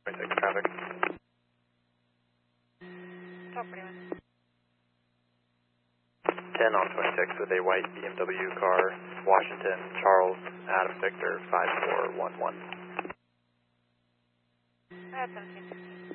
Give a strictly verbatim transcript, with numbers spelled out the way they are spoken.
twenty-six traffic. twelve forty-one. ten on twenty-six with a white B M W car, Washington, Charles, Adam Victor, five four one one. Uh, seventeen.